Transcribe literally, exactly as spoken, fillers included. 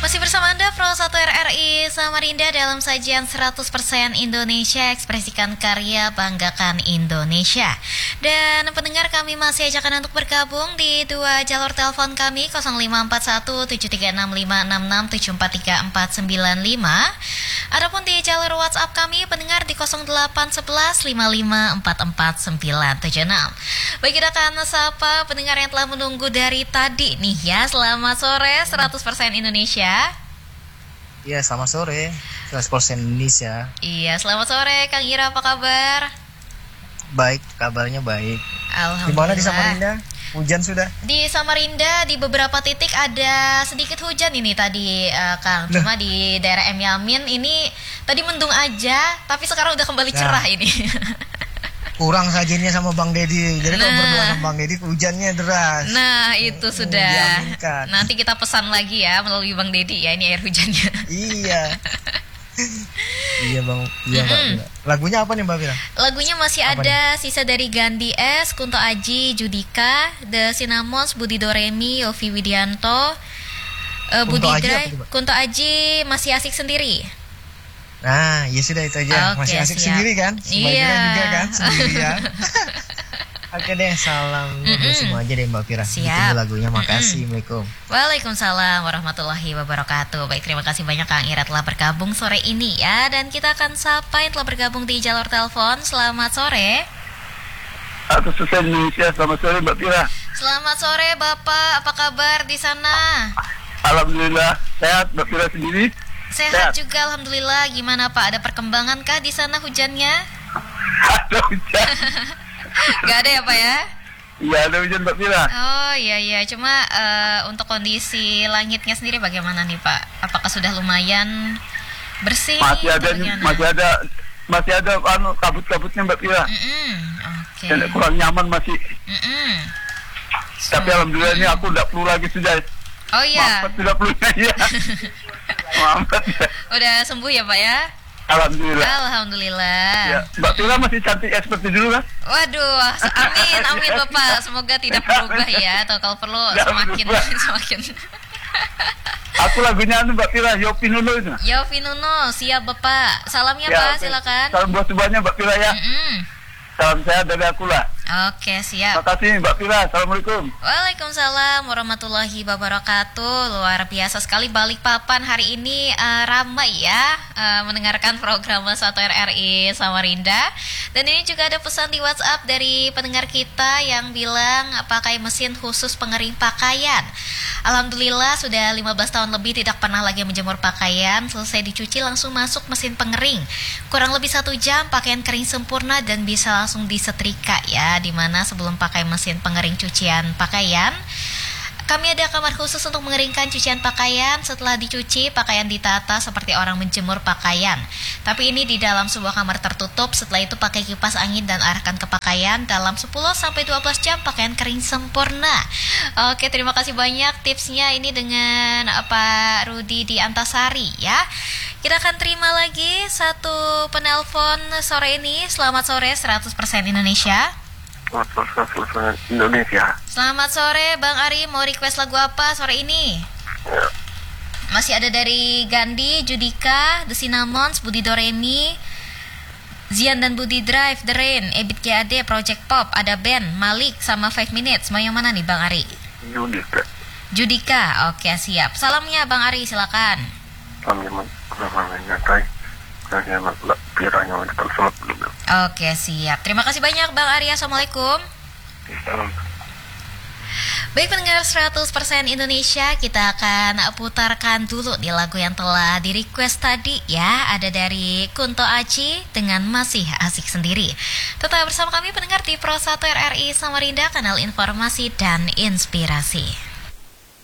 Masih bersama Anda Pro satu R R I Samarinda dalam sajian seratus persen Indonesia, ekspresikan karya, banggakan Indonesia. Dan pendengar, kami masih ajakan untuk bergabung di dua jalur telepon kami nol lima empat satu tujuh tiga enam lima enam enam tujuh empat tiga empat sembilan lima. Adapun di jalur WhatsApp kami pendengar di nol delapan satu satu lima lima empat empat sembilan tujuh enam. Baik, kita akan sapa pendengar yang telah menunggu dari tadi nih ya. Selamat sore seratus persen Indonesia. Iya, selamat sore seratus persen Indonesia. Iya, selamat sore Kang Ira, apa kabar? Baik, kabarnya baik. Alhamdulillah. Di mana di Samarinda? Hujan sudah? Di Samarinda di beberapa titik ada sedikit hujan ini tadi, uh, Kang. Cuma di daerah M Yamin ini tadi mendung aja, tapi sekarang udah kembali cerah nah. ini. Kurang sajiannya sama Bang Dedi. Jadi nah. kalau berdua sama Bang Dedi hujannya deras. Nah, itu hmm, sudah. Diaminkan. Nanti kita pesan lagi ya melalui Bang Dedi ya, ini air hujannya. Iya. Iya Bang, iya mm-hmm. Mbak. Lagunya apa nih Mbak Fira? Lagunya masih apa ada nih? Sisa dari Gandhi S, Kunto Aji, Judika, The Cinnamons, Budi Doremi, Yofi Widianto, uh, Budi Drai, Kunto Aji masih asik sendiri. Nah, ya sudah itu aja. Okay, masih asik siap. sendiri kan? Iya. juga kan sendirian. Oke deh, salam mm-hmm. semua aja deh Mbak Fira. Siap. Lagunya, makasih. Mm-hmm. Assalamualaikum. Waalaikumsalam warahmatullahi wabarakatuh. Baik, terima kasih banyak Kang Ira telah bergabung sore ini ya. Dan kita akan sapa yang telah bergabung di jalur telepon. Selamat sore. Atas Susah Indonesia, selamat sore Mbak Fira. Selamat sore Bapak, apa kabar di sana? Alhamdulillah sehat, Mbak Fira sendiri? Sehat, sehat juga alhamdulillah. Gimana Pak, ada perkembangan kah di sana hujannya? Ada hujan. Gak ada ya Pak ya? Iya, ada hujan Mbak Fira. Oh iya iya, cuma uh, untuk kondisi langitnya sendiri bagaimana nih Pak? Apakah sudah lumayan bersih? Masih ada, masih ada, masih ada anu kabut-kabutnya Mbak Fira. Mm-mm. Oke. Okay. Kurang nyaman masih. Mm-mm. So, Tapi alhamdulillah mm. ini aku tidak perlu lagi sudah. Oh iya. Maaf, tidak perlu lagi. Maaf. Udah sembuh ya Pak ya? Alhamdulillah. Alhamdulillah. Ya, Mbak Fira masih cantik ya seperti dulu kan? Waduh, amin, amin Bapak. Semoga tidak berubah ya, atau kalau perlu tidak semakin berubah. semakin. Aku lagunya anu Mbak Fira, Yopi Nuno itu. Yopi Nuno, siap Bapak. Salamnya ya, Pak, silakan. Salam buat semuanya Mbak Fira ya. Mm-mm. Salam sehat dari aku lah. Oke, siap. Terima kasih Mbak Fira. Assalamualaikum. Waalaikumsalam warahmatullahi wabarakatuh. Luar biasa sekali Balikpapan hari ini uh, ramai ya uh, mendengarkan program satu R R I Samarinda. Dan ini juga ada pesan di WhatsApp dari pendengar kita yang bilang pakai mesin khusus pengering pakaian. Alhamdulillah sudah lima belas tahun lebih tidak pernah lagi menjemur pakaian. Selesai dicuci langsung masuk mesin pengering. Kurang lebih satu jam pakaian kering sempurna dan bisa langsung disetrika ya. Dimana sebelum pakai mesin pengering cucian pakaian, kami ada kamar khusus untuk mengeringkan cucian pakaian. Setelah dicuci, pakaian ditata seperti orang menjemur pakaian. Tapi ini di dalam sebuah kamar tertutup. Setelah itu pakai kipas angin dan arahkan ke pakaian. Dalam sepuluh sampai dua belas jam pakaian kering sempurna. Oke, terima kasih banyak tipsnya ini dengan Pak Rudi di Antasari ya. Kita akan terima lagi satu penelpon sore ini. Selamat sore seratus persen Indonesia. seratus persen Indonesia. Selamat sore Bang Ari, mau request lagu apa sore ini? Ya. Masih ada dari Gandhi, Judika, The Cinnamons, Budi Doremi, Zian dan Budi Drive, The Rain, Ebit G A D, Project Pop, ada band, Malik sama five minutes. Mau yang mana nih Bang Ari? Judika. Judika, oke siap. Salamnya Bang Ari, silakan. Salam nyantai. Oke siap. Terima kasih banyak Bang Ari. Assalamualaikum. Salam. Baik pendengar seratus persen Indonesia, kita akan putarkan dulu di lagu yang telah di request tadi ya. Ada dari Kunto Aji dengan Masih Asik Sendiri. Tetap bersama kami pendengar di Pro satu R R I Samarinda, kanal informasi dan inspirasi.